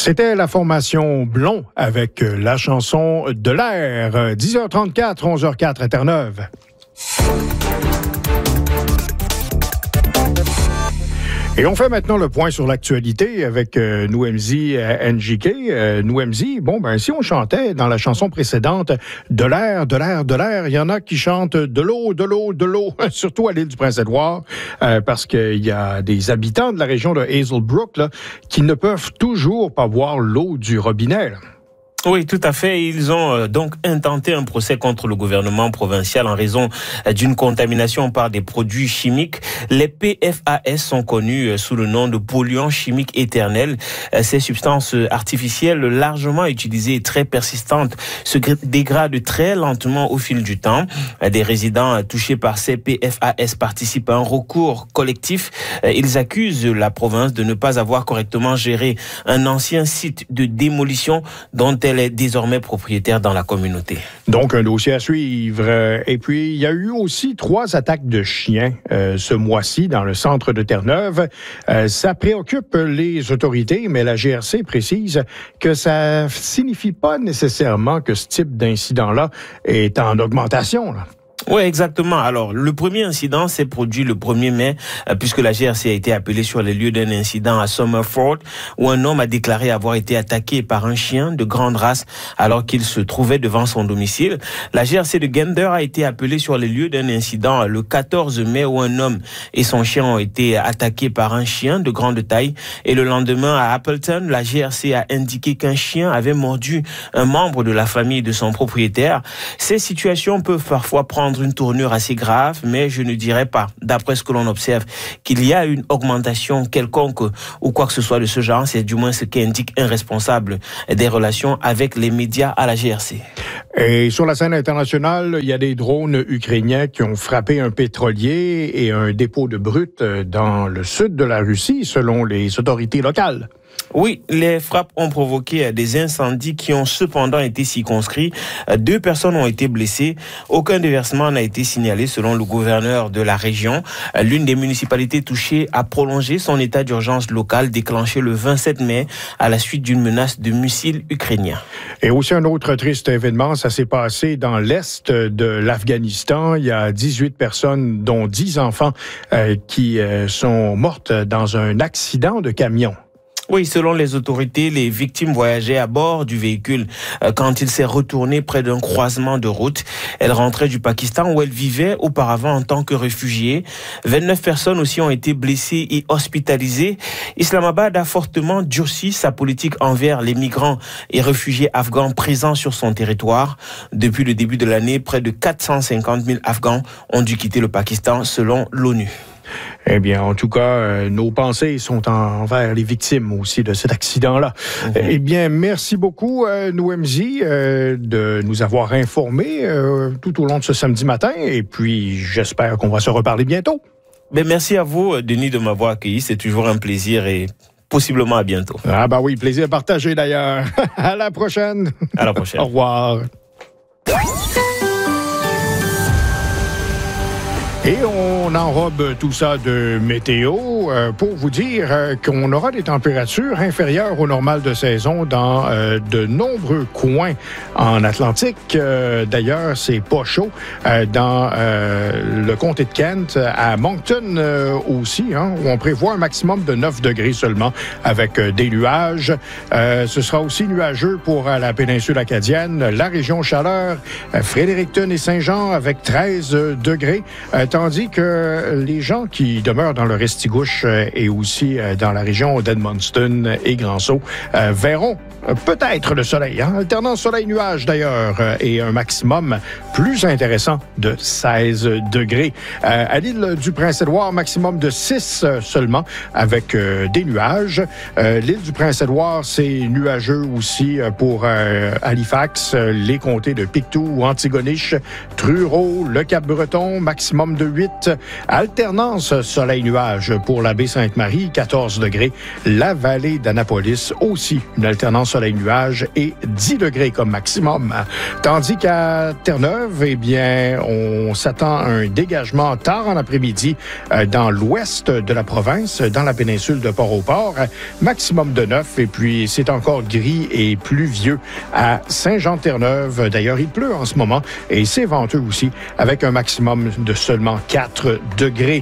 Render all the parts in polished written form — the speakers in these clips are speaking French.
C'était la formation Blond avec la chanson de l'air. 10h34, 11h04 à Terre-Neuve. Et on fait maintenant le point sur l'actualité avec Nouemzi NJK. Nouemzi, si on chantait dans la chanson précédente de l'air, de l'air, de l'air, il y en a qui chantent de l'eau, de l'eau, de l'eau, surtout à l'île du Prince-Édouard, parce qu'il y a des habitants de la région de Hazelbrook là, qui ne peuvent toujours pas boire l'eau du robinet. Là. Oui, tout à fait. Ils ont donc intenté un procès contre le gouvernement provincial en raison d'une contamination par des produits chimiques. Les PFAS sont connus sous le nom de polluants chimiques éternels. Ces substances artificielles largement utilisées et très persistantes se dégradent très lentement au fil du temps. Des résidents touchés par ces PFAS participent à un recours collectif. Ils accusent la province de ne pas avoir correctement géré un ancien site de démolition dont elle est désormais propriétaire dans la communauté. Donc, un dossier à suivre. Et puis, il y a eu aussi 3 attaques de chiens ce mois-ci dans le centre de Terre-Neuve. Ça préoccupe les autorités, mais la GRC précise que ça signifie pas nécessairement que ce type d'incident-là est en augmentation, là. Oui, exactement. Alors, le premier incident s'est produit le 1er mai, puisque la GRC a été appelée sur les lieux d'un incident à Somerford, où un homme a déclaré avoir été attaqué par un chien de grande race alors qu'il se trouvait devant son domicile. La GRC de Gander a été appelée sur les lieux d'un incident le 14 mai, où un homme et son chien ont été attaqués par un chien de grande taille. Et le lendemain, à Appleton, la GRC a indiqué qu'un chien avait mordu un membre de la famille de son propriétaire. Ces situations peuvent parfois prendre une tournure assez grave, mais je ne dirais pas, d'après ce que l'on observe, qu'il y a une augmentation quelconque ou quoi que ce soit de ce genre. C'est du moins ce qu'indique un responsable des relations avec les médias à la GRC. Et sur la scène internationale, il y a des drones ukrainiens qui ont frappé un pétrolier et un dépôt de brut dans le sud de la Russie, selon les autorités locales. Oui, les frappes ont provoqué des incendies qui ont cependant été circonscrits. 2 personnes ont été blessées. Aucun déversement n'a été signalé selon le gouverneur de la région. L'une des municipalités touchées a prolongé son état d'urgence local déclenché le 27 mai à la suite d'une menace de missiles ukrainiens. Et aussi un autre triste événement, ça s'est passé dans l'est de l'Afghanistan. Il y a 18 personnes, dont 10 enfants, qui sont mortes dans un accident de camion. Oui, selon les autorités, les victimes voyageaient à bord du véhicule quand il s'est retourné près d'un croisement de route. Elles rentraient du Pakistan où elles vivaient auparavant en tant que réfugiées. 29 personnes aussi ont été blessées et hospitalisées. Islamabad a fortement durci sa politique envers les migrants et réfugiés afghans présents sur son territoire. Depuis le début de l'année, près de 450 000 Afghans ont dû quitter le Pakistan selon l'ONU. Eh bien, en tout cas, nos pensées sont envers les victimes aussi de cet accident-là. Eh bien, merci beaucoup, Nouemzi, de nous avoir informés tout au long de ce samedi matin. Et puis, j'espère qu'on va se reparler bientôt. Ben, merci à vous, Denis, de m'avoir accueilli. C'est toujours un plaisir et possiblement à bientôt. Ah ben oui, plaisir partagé d'ailleurs. À la prochaine. À la prochaine. Au revoir. Et on enrobe tout ça de météo pour vous dire qu'on aura des températures inférieures au normal de saison dans de nombreux coins en Atlantique. D'ailleurs, c'est pas chaud dans le comté de Kent, à Moncton aussi, où on prévoit un maximum de 9 degrés seulement avec des nuages. Ce sera aussi nuageux pour la péninsule acadienne, la région chaleur, Fredericton et Saint-Jean avec 13 degrés. Tandis que les gens qui demeurent dans le Restigouche et aussi dans la région d'Edmundston et Grand-Sault verront peut-être le soleil, alternant soleil-nuage d'ailleurs, et un maximum plus intéressant de 16 degrés. À l'île du Prince-Édouard, maximum de 6 seulement, avec des nuages. L'île du Prince-Édouard, c'est nuageux aussi pour Halifax, les comtés de Pictou, Antigonish, Truro, le Cap-Breton, maximum de 8. Alternance soleil-nuage pour la baie Sainte-Marie, 14 degrés. La vallée d'Annapolis aussi, une alternance soleil-nuage et 10 degrés comme maximum. Tandis qu'à Terre-Neuve, eh bien, on s'attend à un dégagement tard en après-midi dans l'ouest de la province, dans la péninsule de Port-au-Port. Maximum de 9 et puis c'est encore gris et pluvieux à Saint-Jean-de-Terre-Neuve. D'ailleurs, il pleut en ce moment et c'est venteux aussi avec un maximum de seulement 4 degrés.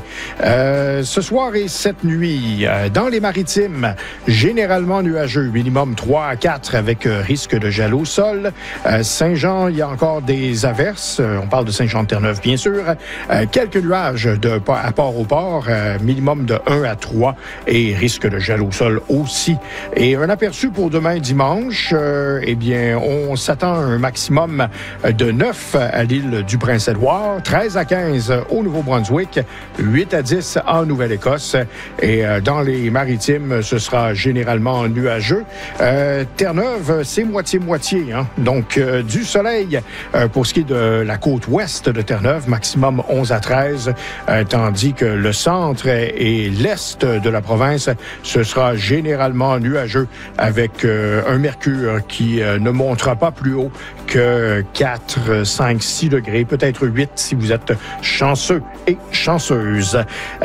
Ce soir et cette nuit, dans les maritimes, généralement nuageux, minimum 3 à 4 avec risque de gel au sol. Saint-Jean, il y a encore des averses. On parle de Saint-Jean-de-Terre-Neuve, bien sûr. Quelques nuages à Port-au-Port, minimum de 1 à 3 et risque de gel au sol aussi. Et un aperçu pour demain dimanche, eh bien, on s'attend à un maximum de 9 à l'île du Prince-Édouard, 13 à 15 au Nouveau-Brunswick, 8 à 10 en Nouvelle-Écosse. Et dans les maritimes, ce sera généralement nuageux. Terre-Neuve, c'est moitié-moitié. Hein? Donc, du soleil pour ce qui est de la côte ouest de Terre-Neuve, maximum 11 à 13, tandis que le centre et l'est de la province, ce sera généralement nuageux avec un mercure qui ne montera pas plus haut que 4, 5, 6 degrés, peut-être 8 si vous êtes chanceux et chanceuse.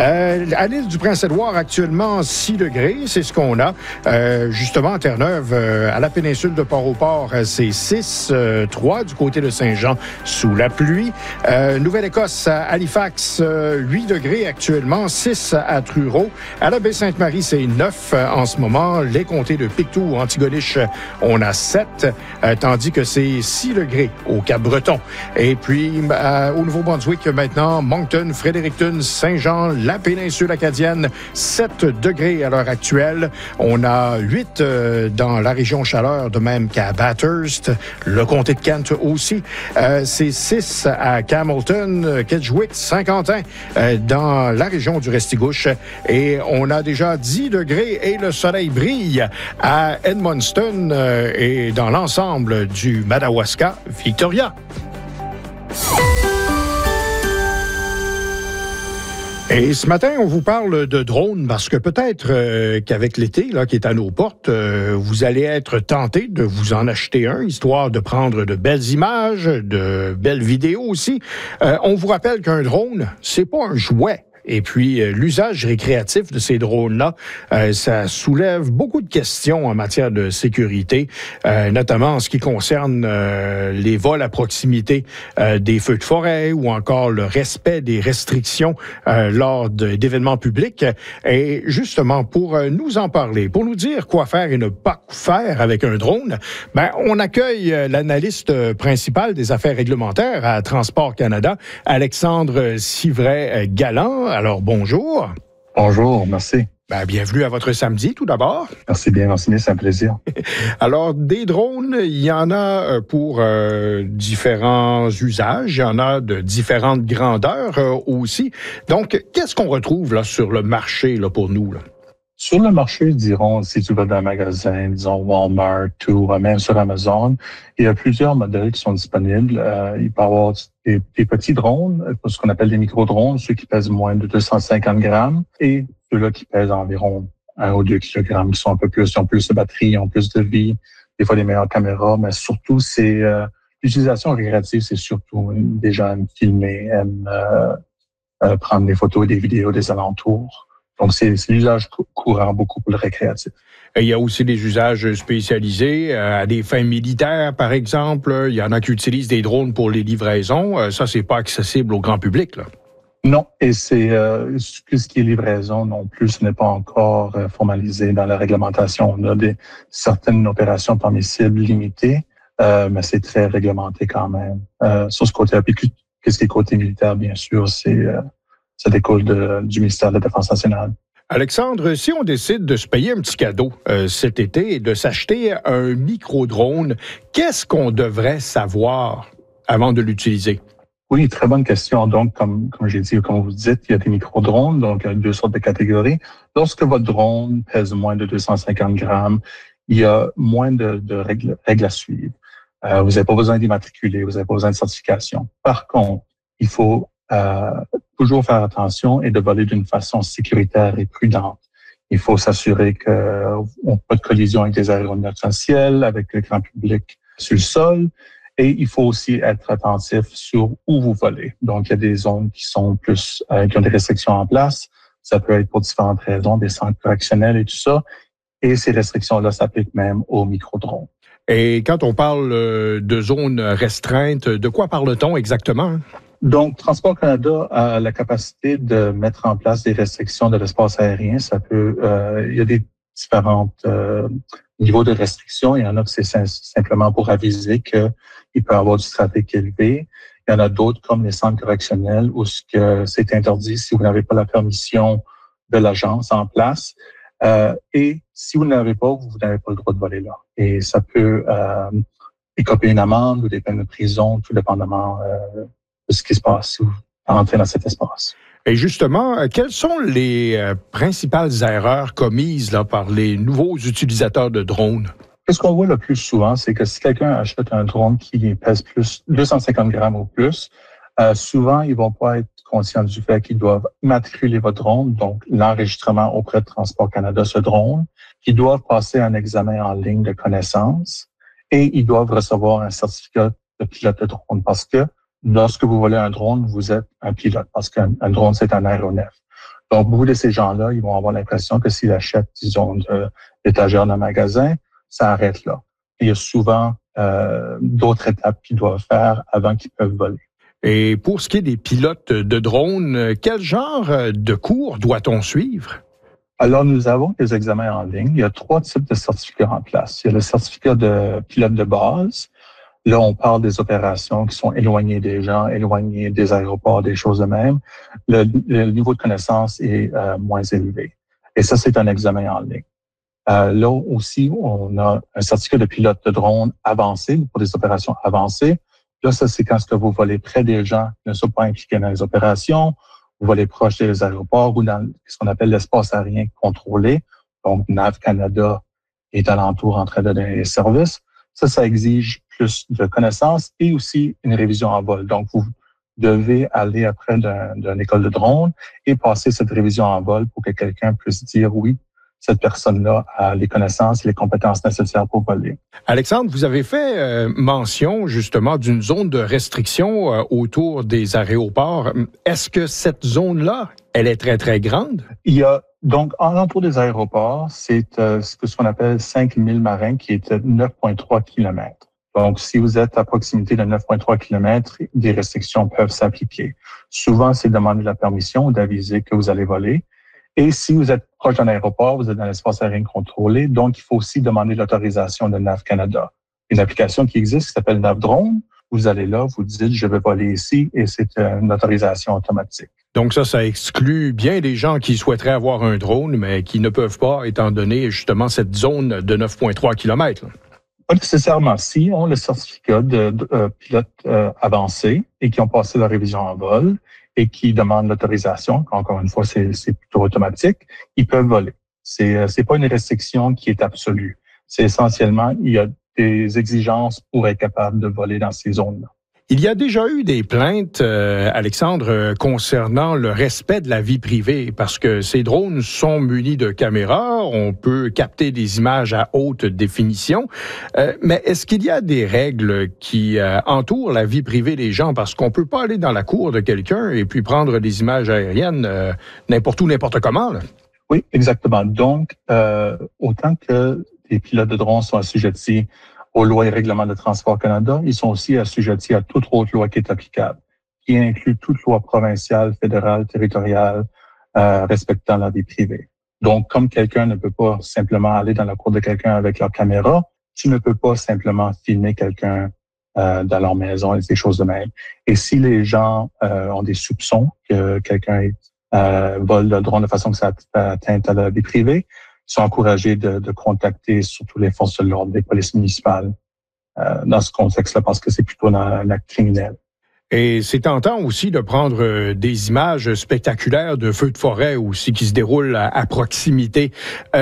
À l'île du Prince-Édouard, actuellement 6 degrés, c'est ce qu'on a. Justement, à Terre-Neuve, à la péninsule de Port-au-Port, c'est 6, 3 du côté de Saint-Jean sous la pluie. Nouvelle-Écosse, à Halifax, 8 degrés actuellement, 6 à Truro. À la baie Sainte-Marie, c'est 9 en ce moment. Les comtés de Pictou, Antigonish, on a 7, tandis que c'est 6 degrés au Cap-Breton. Et puis, au Nouveau-Brunswick, maintenant, Moncton, Fredericton, Saint-Jean, la péninsule acadienne, 7 degrés à l'heure actuelle. On a 8 dans la région chaleur, de même qu'à Bathurst, le comté de Kent aussi. C'est 6 à Campbellton, Kedgewick, Saint-Quentin, dans la région du Restigouche. Et on a déjà 10 degrés et le soleil brille à Edmundston et dans l'ensemble du Madawaska-Victoria. Et ce matin, on vous parle de drones parce que peut-être qu'avec l'été là qui est à nos portes, vous allez être tenté de vous en acheter un, histoire de prendre de belles images, de belles vidéos aussi. On vous rappelle qu'un drone, c'est pas un jouet. Et puis, l'usage récréatif de ces drones-là, ça soulève beaucoup de questions en matière de sécurité, notamment en ce qui concerne les vols à proximité des feux de forêt ou encore le respect des restrictions lors d'événements publics. Et justement, pour nous en parler, pour nous dire quoi faire et ne pas faire avec un drone, on accueille l'analyste principal des affaires réglementaires à Transport Canada, Alexandre Sivray-Galland. Alors, bonjour. Bonjour, merci. Bienvenue à votre samedi, tout d'abord. Merci bien, c'est un plaisir. Alors, des drones, il y en a pour différents usages, il y en a de différentes grandeurs aussi. Donc, qu'est-ce qu'on retrouve là sur le marché là, pour nous, là? Sur le marché, dirons, si tu vas dans un magasin, disons Walmart ou même sur Amazon, il y a plusieurs modèles qui sont disponibles. Il peut y avoir des petits drones, ce qu'on appelle des micro-drones, ceux qui pèsent moins de 250 grammes, et ceux-là qui pèsent environ 1 ou 2 kilogrammes, qui sont un peu plus, ils ont plus de batterie, ils ont plus de vie, des fois des meilleures caméras, mais surtout, c'est l'utilisation récréative, c'est surtout des gens aiment filmer, aiment prendre des photos et des vidéos des alentours. Donc, c'est l'usage courant beaucoup pour le récréatif. Il y a aussi des usages spécialisés à des fins militaires, par exemple. Il y en a qui utilisent des drones pour les livraisons. Ça, c'est pas accessible au grand public, là. Non, et c'est ce qui est livraison non plus, ce n'est pas encore formalisé dans la réglementation. On a certaines opérations permissibles limitées, mais c'est très réglementé quand même. Sur ce côté-là, puis qu'est-ce qui est côté militaire, bien sûr, ça découle du ministère de la Défense nationale. Alexandre, si on décide de se payer un petit cadeau cet été et de s'acheter un micro-drone, qu'est-ce qu'on devrait savoir avant de l'utiliser? Oui, très bonne question. Donc, comme j'ai dit, comme vous dites, il y a des micro-drones, donc il y a 2 sortes de catégories. Lorsque votre drone pèse moins de 250 grammes, il y a moins de règles à suivre. Vous n'avez pas besoin d'immatriculer, vous n'avez pas besoin de certification. Par contre, il faut toujours faire attention et de voler d'une façon sécuritaire et prudente. Il faut s'assurer qu'on n'a pas de collision avec des aéronefs dans le ciel, avec le grand public sur le sol. Et il faut aussi être attentif sur où vous volez. Donc, il y a des zones qui sont plus, qui ont des restrictions en place. Ça peut être pour différentes raisons, des centres correctionnels et tout ça. Et ces restrictions-là s'appliquent même aux micro-drones. Et quand on parle de zones restreintes, de quoi parle-t-on exactement? Donc, Transport Canada a la capacité de mettre en place des restrictions de l'espace aérien. Ça peut, il y a des différents niveaux de restrictions. Il y en a que c'est simplement pour aviser qu'il peut y avoir du trafic élevé. Il y en a d'autres, comme les centres correctionnels, où c'est interdit si vous n'avez pas la permission de l'agence en place. Et si vous ne l'avez pas, vous n'avez pas le droit de voler là. Et ça peut écoper une amende ou des peines de prison, tout dépendamment de ce qui se passe si vous entrez dans cet espace. Et justement, quelles sont les principales erreurs commises là, par les nouveaux utilisateurs de drones? Ce qu'on voit le plus souvent, c'est que si quelqu'un achète un drone qui pèse plus 250 grammes ou plus, souvent, ils vont pas être conscients du fait qu'ils doivent immatriculer votre drone, donc l'enregistrement auprès de Transport Canada, ce drone, qu'ils doivent passer un examen en ligne de connaissance et ils doivent recevoir un certificat de pilote de drone parce que lorsque vous volez un drone, vous êtes un pilote parce qu'un drone, c'est un aéronef. Donc, beaucoup de ces gens-là, ils vont avoir l'impression que s'ils achètent, disons, l'étagère d'un magasin, ça arrête là. Il y a souvent d'autres étapes qu'ils doivent faire avant qu'ils peuvent voler. Et pour ce qui est des pilotes de drones, quel genre de cours doit-on suivre? Alors, nous avons des examens en ligne. Il y a 3 types de certificats en place. Il y a le certificat de pilote de base. Là, on parle des opérations qui sont éloignées des gens, éloignées des aéroports, des choses de même. Le niveau de connaissance est moins élevé. Et ça, c'est un examen en ligne. Là aussi, on a un certificat de pilote de drone avancé pour des opérations avancées. Là, ça, c'est quand vous volez près des gens qui ne sont pas impliqués dans les opérations, vous volez proche des aéroports ou dans ce qu'on appelle l'espace aérien contrôlé. Donc, NAV Canada est alentour en train de donner les services. Ça exige plus de connaissances et aussi une révision en vol. Donc, vous devez aller après d'une école de drone et passer cette révision en vol pour que quelqu'un puisse dire oui, cette personne-là a les connaissances et les compétences nécessaires pour voler. Alexandre, vous avez fait mention justement d'une zone de restriction autour des aéroports. Est-ce que cette zone-là, elle est très, très grande? Il y a donc, en entour des aéroports, c'est ce qu'on appelle 5000 marins qui est 9,3 km. Donc, si vous êtes à proximité de 9,3 km, des restrictions peuvent s'appliquer. Souvent, c'est demander la permission ou d'aviser que vous allez voler. Et si vous êtes proche d'un aéroport, vous êtes dans l'espace aérien contrôlé, donc il faut aussi demander l'autorisation de NAV Canada. Une application qui existe qui s'appelle NAV Drone. Vous allez là, vous dites « je vais voler ici » et c'est une autorisation automatique. Donc ça exclut bien des gens qui souhaiteraient avoir un drone, mais qui ne peuvent pas, étant donné justement cette zone de 9,3 km. Pas nécessairement. Si on a le certificat de pilote avancé et qui ont passé la révision en vol et qui demandent l'autorisation, encore une fois, c'est plutôt automatique, ils peuvent voler. C'est pas une restriction qui est absolue. C'est essentiellement, il y a des exigences pour être capable de voler dans ces zones-là. Il y a déjà eu des plaintes, Alexandre, concernant le respect de la vie privée, parce que ces drones sont munis de caméras, on peut capter des images à haute définition, mais est-ce qu'il y a des règles qui entourent la vie privée des gens? Parce qu'on peut pas aller dans la cour de quelqu'un et puis prendre des images aériennes n'importe où, n'importe comment, là. Oui, exactement. Donc, autant que les pilotes de drones sont assujettis aux lois et règlements de Transport Canada, ils sont aussi assujettis à toute autre loi qui est applicable, qui inclut toute loi provinciale, fédérale, territoriale, respectant la vie privée. Donc, comme quelqu'un ne peut pas simplement aller dans la cour de quelqu'un avec leur caméra, tu ne peux pas simplement filmer quelqu'un dans leur maison et des choses de même. Et si les gens ont des soupçons que quelqu'un vole le drone de façon que ça atteinte à la vie privée, ils sont encouragés de contacter surtout les forces de l'ordre, les polices municipales dans ce contexte-là, parce que c'est plutôt un acte criminel. Et c'est tentant aussi de prendre des images spectaculaires de feux de forêt aussi qui se déroulent à proximité.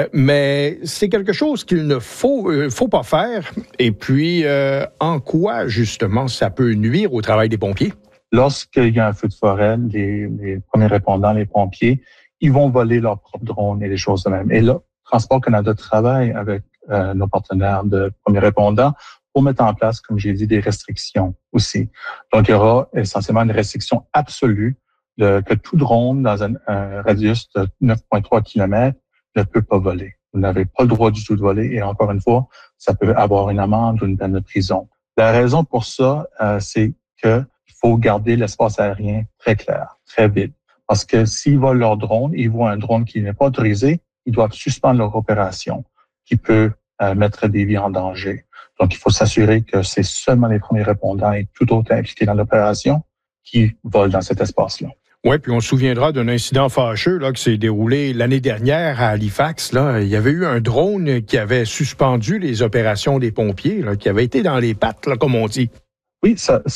Mais c'est quelque chose qu'il ne faut pas faire. Et puis, en quoi, justement, ça peut nuire au travail des pompiers? Lorsqu'il y a un feu de forêt, les premiers répondants, les pompiers, ils vont voler leurs propres drones et des choses de même. Et là, Transport Canada travaille avec nos partenaires de premiers répondants pour mettre en place, comme j'ai dit, des restrictions aussi. Donc, il y aura essentiellement une restriction absolue que tout drone dans un radius de 9,3 km ne peut pas voler. Vous n'avez pas le droit du tout de voler et encore une fois, ça peut avoir une amende ou une peine de prison. La raison pour ça, c'est qu'il faut garder l'espace aérien très clair, très vide. Parce que s'ils volent leur drone, ils voient un drone qui n'est pas autorisé, ils doivent suspendre leur opération, qui peut mettre des vies en danger. Donc, il faut s'assurer que c'est seulement les premiers répondants et tout autre impliqué dans l'opération qui volent dans cet espace-là. Oui, puis on se souviendra d'un incident fâcheux là, qui s'est déroulé l'année dernière à Halifax. Là. Il y avait eu un drone qui avait suspendu les opérations des pompiers, là, qui avait été dans les pattes, là, comme on dit. Oui,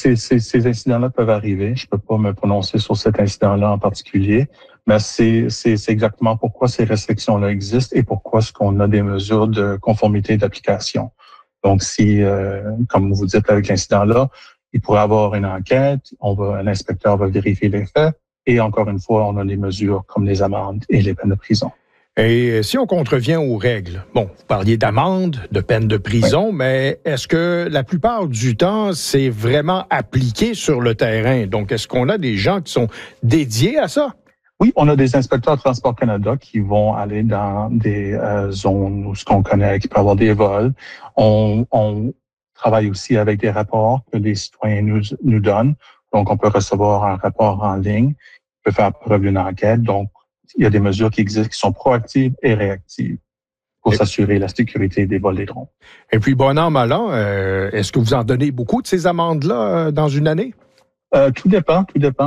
ces incidents-là peuvent arriver. Je peux pas me prononcer sur cet incident-là en particulier, mais c'est exactement pourquoi ces restrictions-là existent et pourquoi est-ce qu'on a des mesures de conformité d'application. Donc, si, comme vous dites avec l'incident-là, il pourrait y avoir une enquête, l'inspecteur va vérifier les faits, et encore une fois, on a des mesures comme les amendes et les peines de prison. Et si on contrevient aux règles, bon, vous parliez d'amende, de peine de prison, oui. Mais est-ce que la plupart du temps, c'est vraiment appliqué sur le terrain? Donc, est-ce qu'on a des gens qui sont dédiés à ça? Oui, on a des inspecteurs de Transport Canada qui vont aller dans des zones où ce qu'on connaît, qui peut avoir des vols. On travaille aussi avec des rapports que les citoyens nous donnent. Donc, on peut recevoir un rapport en ligne, on peut faire preuve d'une enquête. Donc, il y a des mesures qui existent qui sont proactives et réactives pour s'assurer la sécurité des vols des drones. Et puis, bon an, mal an, est-ce que vous en donnez beaucoup de ces amendes-là dans une année? Tout dépend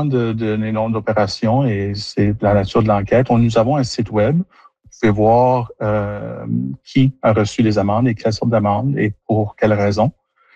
des noms d'opération et c'est la nature de l'enquête. Nous avons un site web. Vous pouvez voir qui a reçu les amendes et quelle sorte d'amende et pour quelles raisons.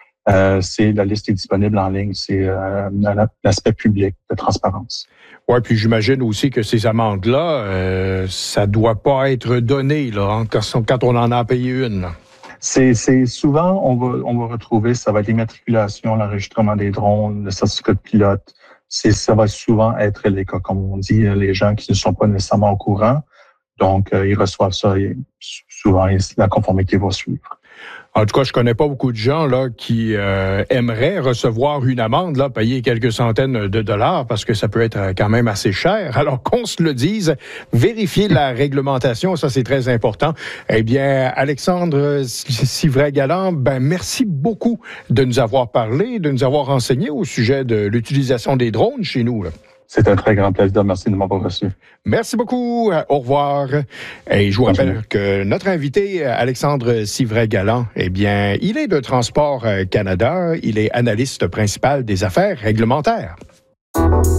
La liste est disponible en ligne. C'est l'aspect public de transparence. Oui, puis j'imagine aussi que ces amendes-là, ça doit pas être donné là, quand on en a payé une. Là. C'est souvent, on va retrouver, ça va être l'immatriculation, l'enregistrement des drones, le certificat de pilote. Ça va souvent être les cas, comme on dit, les gens qui ne sont pas nécessairement au courant. Donc, ils reçoivent ça et souvent, la conformité va suivre. En tout cas, je connais pas beaucoup de gens là qui aimeraient recevoir une amende, là, payer quelques centaines de dollars, parce que ça peut être quand même assez cher. Alors qu'on se le dise, vérifier la réglementation, ça c'est très important. Eh bien, Alexandre Sivray-Galland, merci beaucoup de nous avoir parlé, de nous avoir renseigné au sujet de l'utilisation des drones chez nous. Là. C'est un très grand plaisir. Merci de m'avoir reçu. Merci beaucoup. Au revoir. Et je vous rappelle que notre invité, Alexandre Sivray-Galland, eh bien, il est de Transport Canada. Il est analyste principal des affaires réglementaires.